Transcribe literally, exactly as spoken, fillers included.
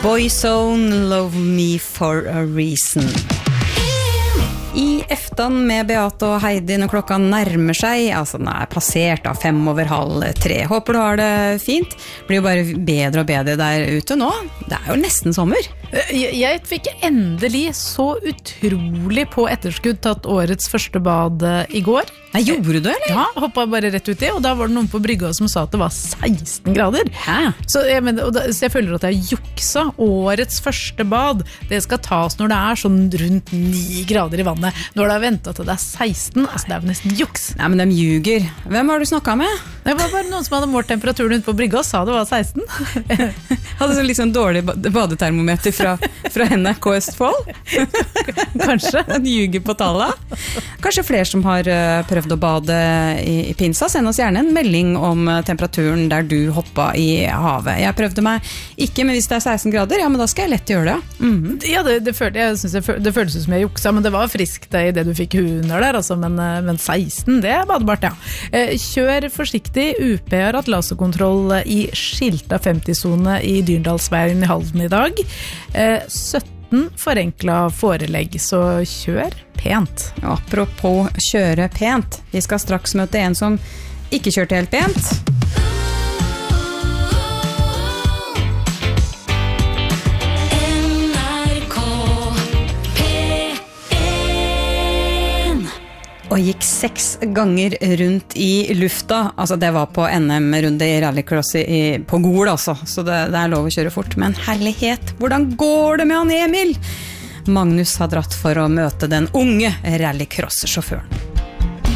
Boyzone, Love Me For A Reason. I eftan med Beate og Heidi når klokka nærmer seg, altså den er passert av fem over halv tre. Håper du har det fint. Blir jo bare bedre og bedre der ute nå. Det er jo nesten sommer. Jeg, jeg fikk endelig så utrolig på etterskudd tatt årets første bad i går. Nei, gjorde du det, eller? Ja, hoppet bare rett ut i, og da var det noen på brygga som sa at det var seksten grader. Hæ? Så jeg, mener, og da, så jeg føler at jeg juksa. Årets første bad, det skal tas når det er sånn rundt ni grader i vannet. Når det har ventet til det er seksten, altså det er jo nesten juks. Nei, men de ljuger. Hvem har du snakket med? Det var bare noen som hadde målt temperaturen ute på brygga og sa det var seksten. Hadde så liksom dårlig badetermometer fra, fra N R K Østfold? Kanskje. De ljuger på tallet. Kanskje flere som har prøvd å bade i, i pinsa. Send oss gjerne en melding om temperaturen der du hoppet i havet. Jeg prøvde meg ikke, men hvis det er seksten grader, ja, men da skal jeg lett gjøre det. Mm-hmm. Ja, det, det, følte, jeg synes jeg, det føltes som jeg juksa, men det var friskt i det du fikk hunder der, altså, men, men seksten, det er badebart, ja. Kjør forsiktig. U P har hatt laserkontroll i skilta femti-sone i Dyrendalsveien i Halden i dag. sytten forenkla forelegg, så kjør pent. Apropos kjøre pent, vi skal straks møte en som ikke kjørte helt pent. Og gikk seks ganger rundt i lufta. Altså det var på N M-runde i rallycross i, på Gol, altså. Så det, det er lov å kjøre fort. Men herlighet, hvordan går det med han Emil? Magnus har dratt for å møte den unge rallycross-sjåføren.